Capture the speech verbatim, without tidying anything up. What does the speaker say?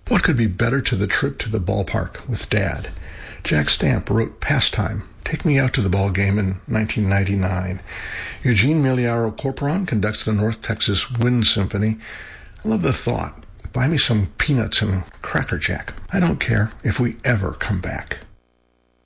What could be better to the trip to the ballpark with Dad? Jack Stamp wrote Pastime, Take Me Out to the Ball Game in nineteen ninety-nine. Eugene Miliaro Corporon conducts the North Texas Wind Symphony. I love the thought. Buy me some peanuts and Cracker Jack. I don't care if we ever come back.